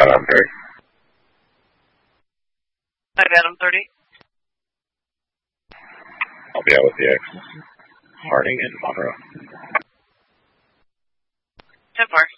Adam 30. 5 Adam 30. I'll be out with the X. Harding and Monroe. 10-4.